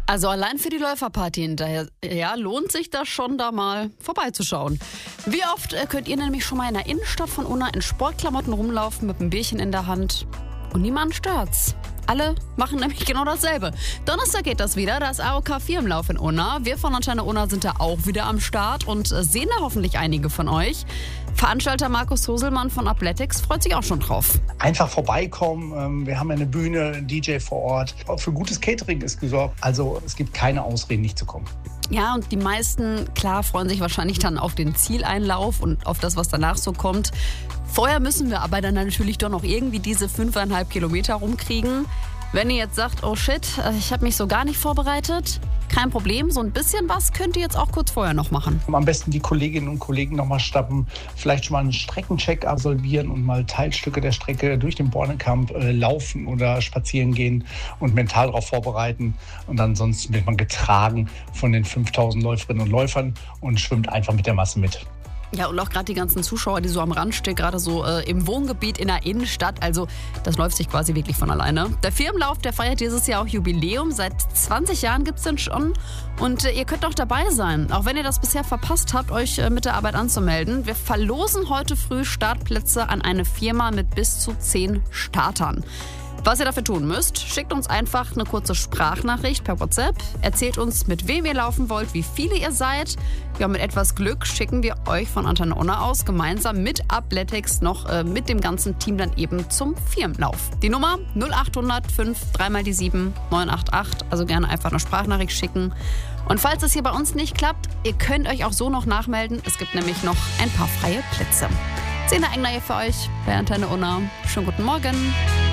Also allein für die Läuferparty hinterher, ja, lohnt sich das schon, da mal vorbeizuschauen. Wie oft könnt ihr nämlich schon mal in der Innenstadt von Unna in Sportklamotten rumlaufen mit einem Bierchen in der Hand und niemand stört's. Alle machen nämlich genau dasselbe. Donnerstag geht das wieder, das AOK Firmenlauf in Unna. Wir von Antenne Unna sind da auch wieder am Start und sehen da hoffentlich einige von euch. Veranstalter Markus Hoselmann von Athletics freut sich auch schon drauf. Einfach vorbeikommen. Wir haben eine Bühne, einen DJ vor Ort. Auch für gutes Catering ist gesorgt. Also es gibt keine Ausreden, nicht zu kommen. Ja, und die meisten, klar, freuen sich wahrscheinlich dann auf den Zieleinlauf und auf das, was danach so kommt. Vorher müssen wir aber dann natürlich doch noch irgendwie diese 5,5 Kilometer rumkriegen. Wenn ihr jetzt sagt, oh shit, ich habe mich so gar nicht vorbereitet, kein Problem, so ein bisschen was könnt ihr jetzt auch kurz vorher noch machen. Am besten die Kolleginnen und Kollegen noch mal schnappen, vielleicht schon mal einen Streckencheck absolvieren und mal Teilstücke der Strecke durch den Bornekamp laufen oder spazieren gehen und mental darauf vorbereiten. Und ansonsten wird man getragen von den 5000 Läuferinnen und Läufern und schwimmt einfach mit der Masse mit. Ja, und auch gerade die ganzen Zuschauer, die so am Rand stehen, gerade so im Wohngebiet in der Innenstadt. Also das läuft sich quasi wirklich von alleine. Der Firmenlauf, der feiert dieses Jahr auch Jubiläum. Seit 20 Jahren gibt es den schon. Und ihr könnt auch dabei sein. Auch wenn ihr das bisher verpasst habt, euch mit der Arbeit anzumelden. Wir verlosen heute früh Startplätze an eine Firma mit bis zu 10 Startern. Was ihr dafür tun müsst, schickt uns einfach eine kurze Sprachnachricht per WhatsApp. Erzählt uns, mit wem ihr laufen wollt, wie viele ihr seid. Ja, mit etwas Glück schicken wir euch von Antenne Unna aus gemeinsam mit Athletics noch mit dem ganzen Team dann eben zum Firmenlauf. Die Nummer 0800 5 3 7 988, also gerne einfach eine Sprachnachricht schicken. Und falls es hier bei uns nicht klappt, ihr könnt euch auch so noch nachmelden. Es gibt nämlich noch ein paar freie Plätze. Sina Engler hier für euch bei Antenne Unna. Schönen guten Morgen.